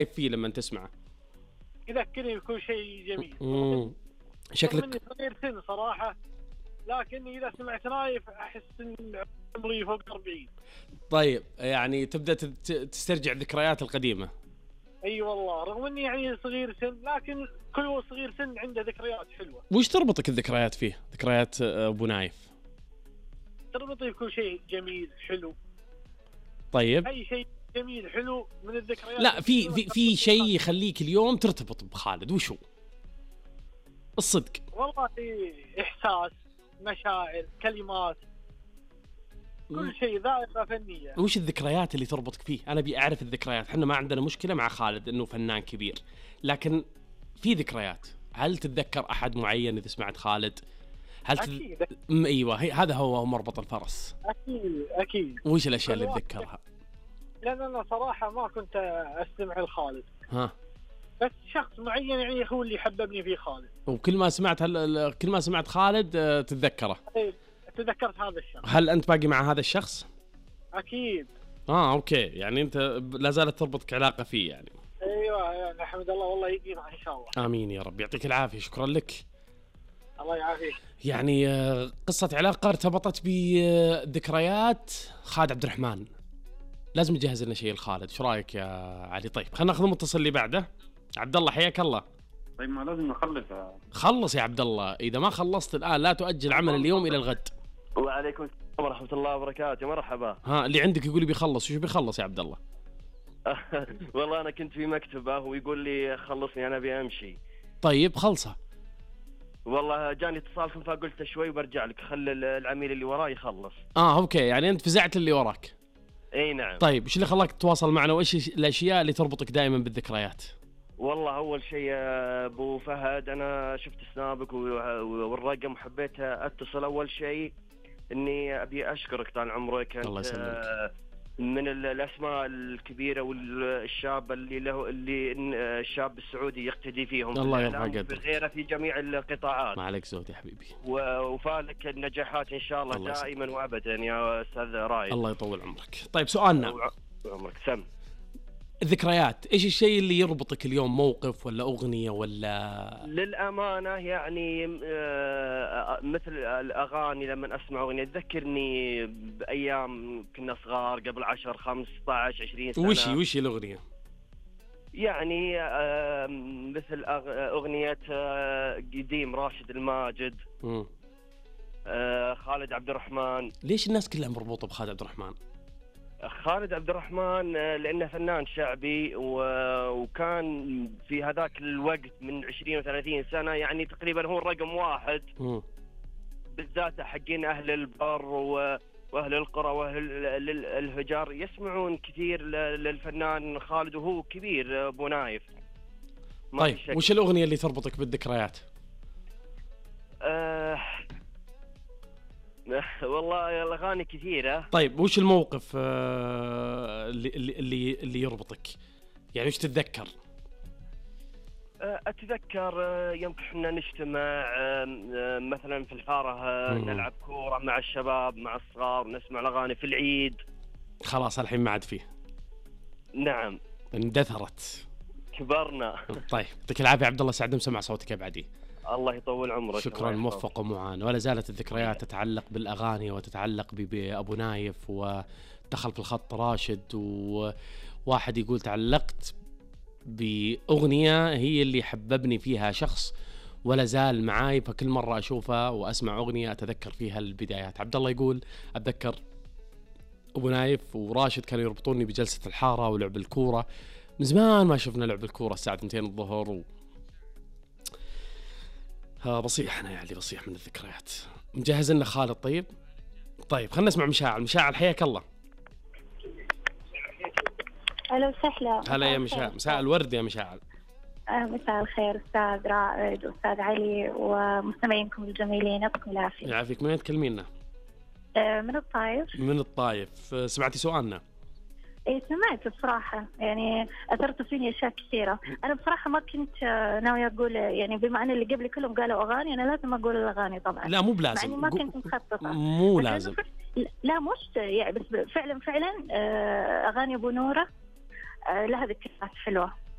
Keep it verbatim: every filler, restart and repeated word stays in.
فيه لما تسمعه؟ يذكرني بكل شيء جميل. امم شكلك صغير سن صراحة، لكني إذا سمعت نايف أحس إن عمري فوق أربعين. طيب يعني تبدأ تسترجع الذكريات القديمة. أي أيوة والله، رغم إني يعني صغير سن، لكن كل صغير سن عنده ذكريات حلوة. وش تربطك الذكريات فيه؟ ذكريات أبو نايف تربطي بكل شيء جميل حلو. طيب أي شيء جميل حلو من الذكريات. لا، في في في شيء يخليك اليوم ترتبط بخالد، وشو؟ الصدق والله إحساس، مشاعر، كلمات، كل شيء ذائقة فنية. وش الذكريات اللي تربطك فيه؟ أنا أبي أعرف الذكريات. إحنا ما عندنا مشكلة مع خالد إنه فنان كبير، لكن في ذكريات. هل تتذكر أحد معين إذا سمعت خالد؟ هل أكيد. تد... م- أيوة، هذا هو مربط الفرس. أكيد أكيد. وش الأشياء اللي تذكرها؟ لأن أنا صراحة ما كنت أستمع لخالد. ها. بس شخص معين يعني هو اللي حببني فيه خالد. وكل ما سمعت هل... كل ما سمعت خالد تتذكره؟ إيه، تذكرت هذا الشخص. هل أنت باقي مع هذا الشخص؟ أكيد. آه أوكي، يعني أنت لا زالت تربطك علاقة فيه يعني. أيوة يعني الحمد لله، والله يديمها إن شاء الله. آمين يا رب، يعطيك العافية، شكرا لك. الله يعافيك. يعني قصة علاقة ارتبطت بذكريات خالد عبد الرحمن. لازم نجهز لنا شيء لخالد، شو رايك يا علي؟ طيب خلينا ناخذ المتصل اللي بعده. عبد الله حياك الله. طيب ما لازم نخلص. خلص يا عبد الله، اذا ما خلصت الان لا تؤجل عمل اليوم الى الغد. وعليكم السلام ورحمة الله وبركاته. مرحبا. ها اللي عندك يقول بيخلص، وش بيخلص يا عبد الله؟ والله انا كنت في مكتبه ويقول لي خلصني انا ابي امشي. طيب خلصه. والله جاني اتصال فقلت شوي وبرجع لك، خلي العميل اللي وراي يخلص. اه اوكي، يعني انت فزعت اللي وراك. اي نعم. طيب ايش اللي خلاك تتواصل معنا، وايش الاشياء اللي تربطك دائما بالذكريات؟ والله اول شيء ابو فهد، انا شفت سنابك والرقم حبيت اتصل. اول شيء اني ابي اشكرك طال عمرك، الله يسلمك. من الاسماء الكبيره والشاب اللي له اللي الشاب السعودي يقتدي فيهم. الله يرفع قدرك. غيره في جميع القطاعات. ما عليك زود يا حبيبي. وفالك النجاحات ان شاء الله, الله دائما يسلمك. وابدا يا استاذ رايد. الله يطول عمرك. طيب سؤالنا عمرك سم الذكريات، ايش الشيء اللي يربطك اليوم؟ موقف ولا اغنيه ولا؟ للامانه يعني مثل الاغاني، لما اسمع اغنيه تذكرني بايام كنا صغار قبل عشر خمسة عشر عشرين سنه. وش وش الاغنيه؟ يعني مثل اغنيه قديم راشد الماجد، م. خالد عبد الرحمن. ليش الناس كلها مربوطه بخالد عبد الرحمن؟ خالد عبد الرحمن لأنه فنان شعبي، وكان في هذاك الوقت من عشرين وثلاثين سنة يعني تقريبا هو الرقم واحد. م. بالذات حقين أهل البر وأهل القرى وأهل الهجار يسمعون كثير للفنان خالد، وهو كبير أبو نايف. طيب وش الأغنية اللي تربطك بالذكريات؟ أه والله الاغاني كثيره. طيب وش الموقف آه اللي اللي اللي يربطك؟ يعني وش تتذكر؟ اتذكر يوم كنا نجتمع مثلا في الحاره نلعب كوره مع الشباب مع الصغار، نسمع الاغاني في العيد. خلاص الحين ما عاد فيه. نعم اندثرت، كبرنا. طيب يعطيك العافيه عبد الله، سعد نسمع صوتك يا بعدي. الله يطول عمرك. شكرا، موفق ومعان. ولا زالت الذكريات تتعلق بالأغاني وتتعلق بأبو نايف، ودخل في الخط راشد، وواحد يقول تعلقت بأغنية هي اللي حببني فيها شخص ولا زال معاي، فكل مرة أشوفها وأسمع أغنية أتذكر فيها البدايات. عبد الله يقول أتذكر أبو نايف وراشد كانوا يربطوني بجلسة الحارة ولعب الكورة. من زمان ما شفنا لعب الكورة الساعة اثنتين الظهر و... ها بصيح أنا يعني بصيح من الذكريات. مجهز لنا خالد؟ طيب طيب خلنا نسمع مشاعل. مشاعل حياك الله. أهلا وسهلا. هلا يا مشاعل، مساء الورد يا مشاعل. مساء الخير أستاذ رائد وأستاذ علي ومستمعينكم الجميلين، يعطيكم العافية. يعافيك. من تكلمينا؟ من الطايف. من الطايف. سمعتي سؤالنا؟ ايه سمعت بصراحة، يعني أثرت فيني أشياء كثيرة. أنا بصراحة ما كنت ناوية أقول، يعني بما أن اللي قبل كلهم قالوا أغاني أنا لازم أقول الأغاني طبعا. لا مو بلازم، يعني ما كنت مخططة. مو لازم. لا مش يعني، بس فعلا فعلا أغاني أبو نورة لها ذكريات حلوة.